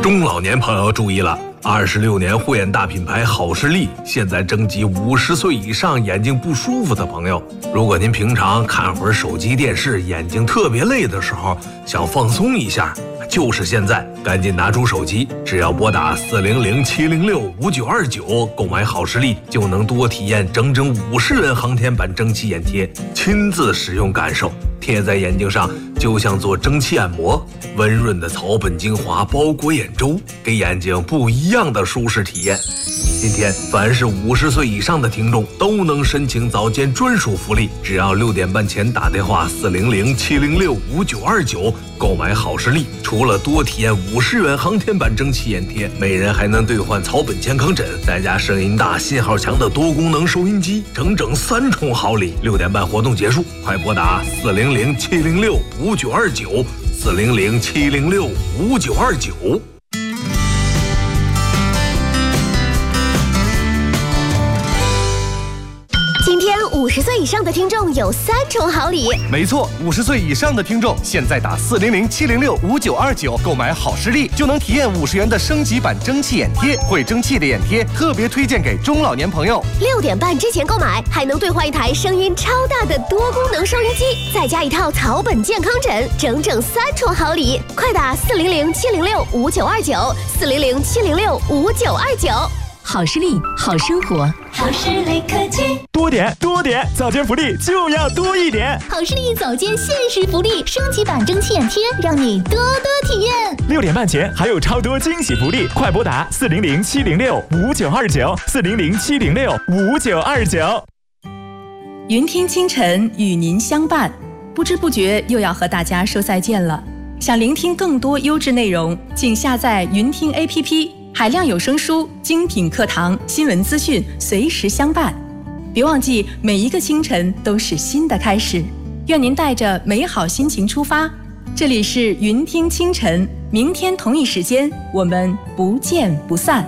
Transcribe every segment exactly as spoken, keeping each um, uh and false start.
中老年朋友注意了，二十六年护眼大品牌好视力现在征集五十岁以上眼睛不舒服的朋友。如果您平常看会儿手机电视，眼睛特别累的时候，想放松一下，就是现在，赶紧拿出手机，只要拨打四零零七零六五九二九购买好视力，就能多体验整整五十元航天版蒸汽眼贴，亲自使用感受，贴在眼睛上就像做蒸汽按摩，温润的草本精华包裹眼周，给眼睛不一样的舒适体验。今天凡是五十岁以上的听众都能申请早间专属福利，只要六点半前打电话四零零七零六五九二九购买好视力，除了多体验五十元航天版蒸汽眼贴，每人还能兑换草本健康枕，再加声音大、信号强的多功能收音机，整整三重好礼。六点半活动结束，快拨打四零零七零六五九二九四零零七零六五九二九。 今天五十岁以上的听众有三重好礼。 没错，五十岁以上的听众现在打四零零七零六五九二九购买好视力，就能体验五十元的升级版蒸汽眼贴。会蒸汽的眼贴特别推荐给中老年朋友。 六点半之前购买，还能兑换一台声音超大的多功能收音机，再加一套草本健康枕，整整三重好礼。快打四零零七零六五九二九四零零七零六五九二九。 好视力，好生活。 好视力科技， 多点多点，早间福利就要多一点。 好视力早间限时福利，升级版蒸汽眼贴，让你多多体验。 六点半前还有超多惊喜福利，快拨打四零零七零六五九二九四零零七零六五九二九。 云听清晨与您相伴，不知不觉又要和大家说再见了。想聆听更多优质内容，请下载云听 A P P。海量有声书、精品课堂、新闻资讯随时相伴。别忘记，每一个清晨都是新的开始。愿您带着美好心情出发。这里是云听清晨，明天同一时间我们不见不散。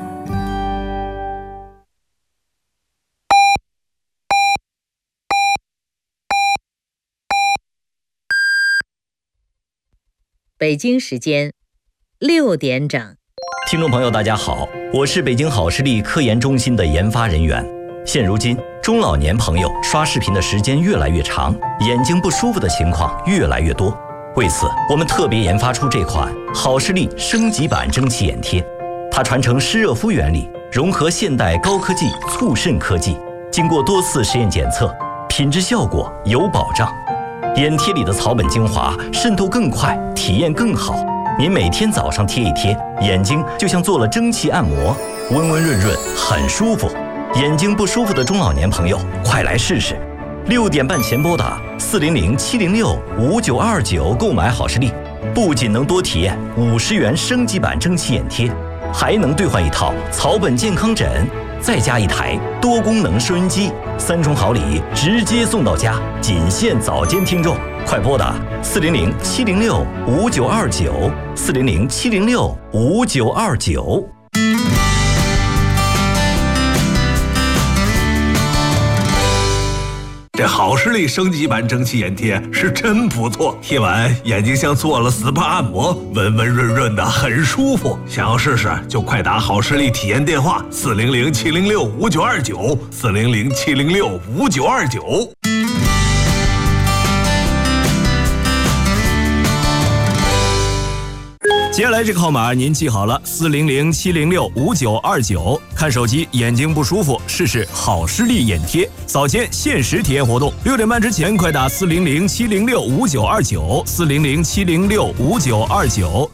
北京时间六点整。 听众朋友大家好，我是北京好视力科研中心的研发人员。现如今中老年朋友刷视频的时间越来越长，眼睛不舒服的情况越来越多。为此我们特别研发出这款好视力升级版蒸汽眼贴，它传承湿热敷原理，融合现代高科技促渗科技，经过多次实验检测，品质效果有保障。眼贴里的草本精华渗透更快，体验更好。您每天早上贴一贴，眼睛就像做了蒸汽按摩，温温润润，很舒服。眼睛不舒服的中老年朋友，快来试试！六点半前拨打四零零七零六五九二九购买好视力，不仅能多体验五十元升级版蒸汽眼贴，还能兑换一套草本健康枕，再加一台多功能收音机，三重好礼直接送到家，仅限早间听众。快拨打四零零七零六五九二九四零零七零六五九二九。 这好视力升级版蒸汽眼贴是真不错，贴完眼睛像做了 S P A 按摩，温温润润的，很舒服。想要试试就快打好视力体验电话四零零七零六五九二九四零零七零六五九二九。 接下来这个号码您记好了，四零零七零六五九二九。看手机眼睛不舒服，试试好视力眼贴，早间限时体验活动，六点半之前快打四零零七零六五九二九四零零七零六五九二九。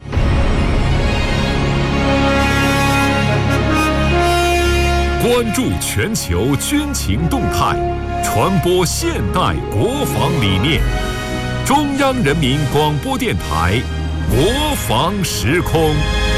关注全球军情动态，传播现代国防理念。中央人民广播电台国防时空，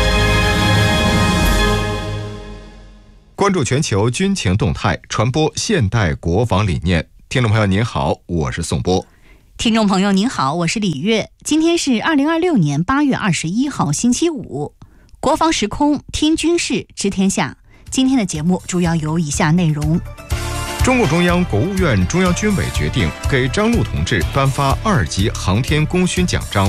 关注全球军情动态，传播现代国防理念。听众朋友您好，我是宋波。 听众朋友您好，我是李月。今天是二零二六年八月二十一号星期五，国防时空听军事知天下。今天的节目主要有以下内容。 中共中央、国务院、中央军委决定给张陆同志颁发二级航天功勋奖章。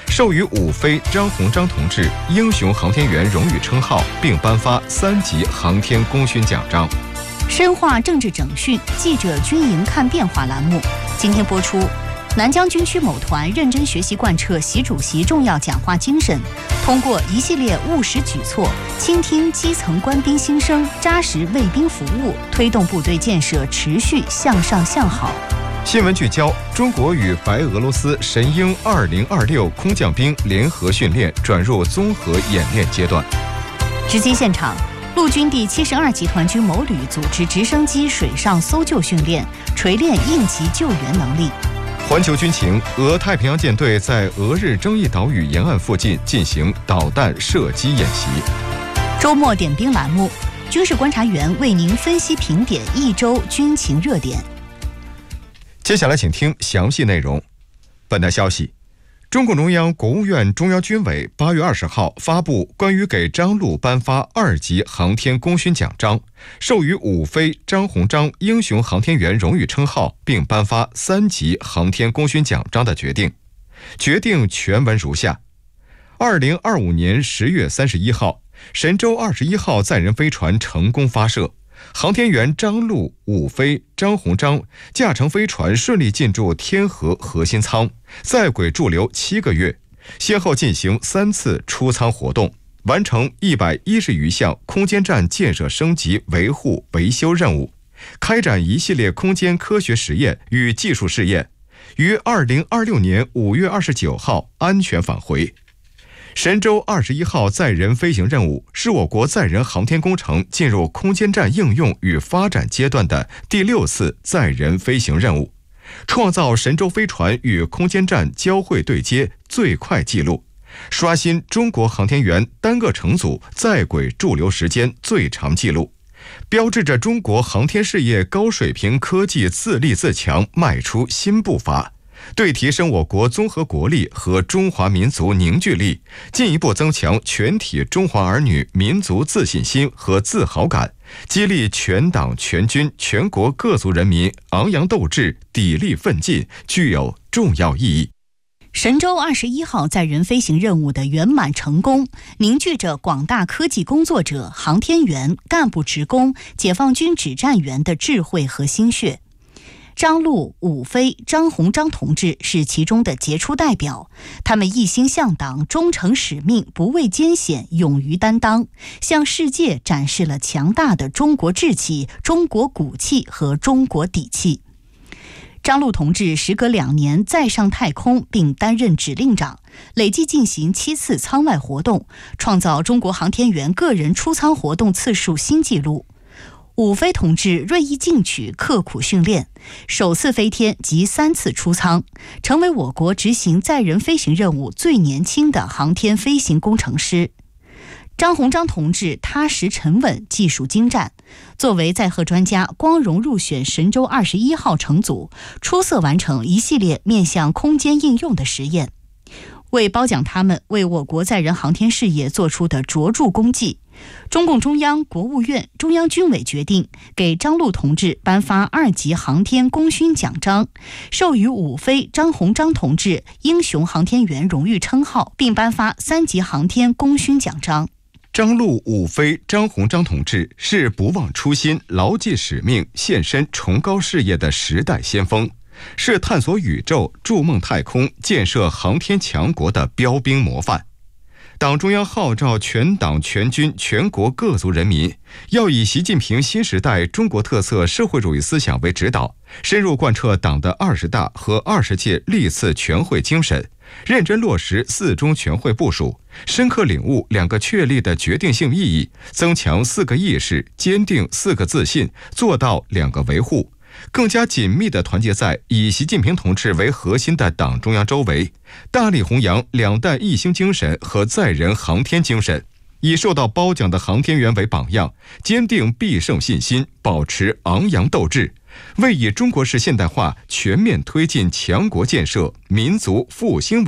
授予伍飞、张鸿章同志英雄航天员荣誉称号，并颁发三级航天功勋奖章。 深化政治整训，记者军营看变化栏目今天播出。南疆军区某团认真学习贯彻习主席重要讲话精神，通过一系列务实举措，倾听基层官兵心声，扎实为兵服务，推动部队建设持续向上向好。 新闻聚焦：中国与白俄罗斯神鹰二零二六空降兵联合训练转入综合演练阶段。 直击现场，陆军第七十二集团军某旅组织直升机水上搜救训练，锤炼应急救援能力。 环球军情：俄太平洋舰队在俄日争议岛屿沿岸附近进行导弹射击演习。 周末点兵栏目，军事观察员为您分析评点一周军情热点。 接下来请听详细内容。本台消息，中共中央、国务院、中央军委八月二十号发布关于给张陆颁发二级航天功勋奖章，授予伍飞、张鸿章英雄航天员荣誉称号，并颁发三级航天功勋奖章的决定。决定全文如下：二零二五年十月三十一号，神舟二十一号载人飞船成功发射。航天员张陆、伍飞、张鸿章驾乘飞船顺利进驻天河核心舱，在轨驻留七个月，先后进行三次出舱活动，完成一百一十余项空间站建设升级、维护、维修任务，开展一系列空间科学实验与技术试验，于二零二六年五月二十九号安全返回。神舟二十一号载人飞行任务是我国载人航天工程进入空间站应用与发展阶段的第六次载人飞行任务，创造神舟飞船与空间站交会对接最快纪录，刷新中国航天员单个乘组在轨驻留时间最长纪录，标志着中国航天事业高水平科技自立自强迈出新步伐，对提升我国综合国力和中华民族凝聚力，进一步增强全体中华儿女民族自信心和自豪感，激励全党全军全国各族人民昂扬斗志、砥砺奋进，具有重要意义。 神舟二十一号载人飞行任务的圆满成功，凝聚着广大科技工作者、航天员、干部职工、解放军指战员的智慧和心血。张陆、伍飞、张鸿章同志是其中的杰出代表，他们一心向党，忠诚使命，不畏艰险，勇于担当，向世界展示了强大的中国志气、中国骨气和中国底气。张陆同志时隔两年再上太空，并担任指令长，累计进行七次舱外活动，创造中国航天员个人出舱活动次数新纪录。伍飞同志锐意进取，刻苦训练，首次飞天及三次出舱，成为我国执行载人飞行任务最年轻的航天飞行工程师。张鸿章同志踏实沉稳，技术精湛，作为载荷专家，光荣入选神舟二十一号乘组，出色完成一系列面向空间应用的实验。为褒奖他们为我国载人航天事业做出的卓著功绩，中共中央、国务院、中央军委决定给张陆同志颁发二级航天功勋奖章，授予伍飞、张鸿章同志英雄航天员荣誉称号，并颁发三级航天功勋奖章。 张陆、伍飞、张鸿章同志是不忘初心、牢记使命、献身崇高事业的时代先锋，是探索宇宙、筑梦太空、建设航天强国的标兵模范。党中央号召全党全军全国各族人民要以习近平新时代中国特色社会主义思想为指导，深入贯彻党的二十大和二十届历次全会精神，认真落实四中全会部署，深刻领悟两个确立的决定性意义，增强四个意识，坚定四个自信，做到两个维护，更加紧密地团结在以习近平同志为核心的党中央周围，大力弘扬两弹一星精神和载人航天精神，以受到褒奖的航天员为榜样，坚定必胜信心，保持昂扬斗志，为以中国式现代化全面推进强国建设、民族复兴为